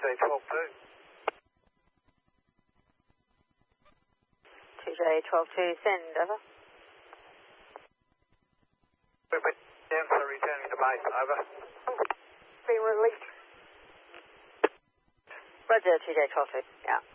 2J12-2. 2J12-2, send, over. Answer, returning to base, over. Being released. Roger, 2J12-2, yeah.